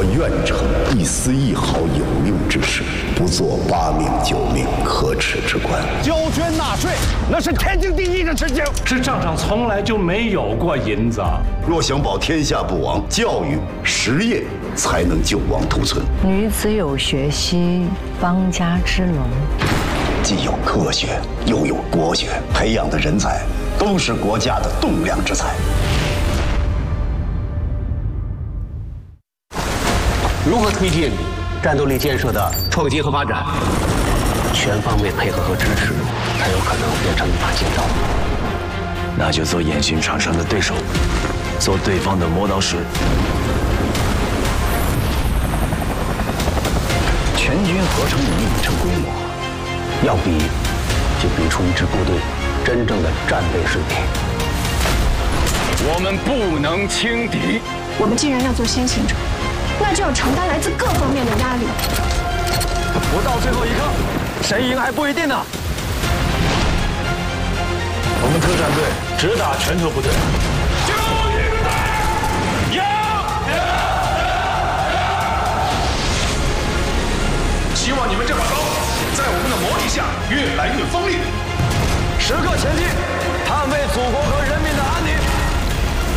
愿成一丝一毫有用之事，不做8命9命可耻之官。 交捐纳税，那是天经地义的事情。 这账上从来就没有过银子。 若想保天下不亡，教育实业才能救亡图存。 女子有学兮，邦家之隆。 既有科学，又有国学，培养的人才都是国家的栋梁之才。 如何推进战斗力建设的创新和发展？全方位配合和支持，才有可能变成一把金刀。 那就做演训场上的对手，做对方的磨刀石。 全军合成能力成规模， 要比就比出一支部队真正的战备水平。 我们不能轻敌。 我们既然要做先行者，那就要承担来自各方面的压力。 不到最后一刻，谁赢还不一定呢。 我们特战队只打拳头部队。 就赢了！赢！希望你们这把刀在我们的磨砺下越来越锋利。 时刻前进，捍卫祖国和人民。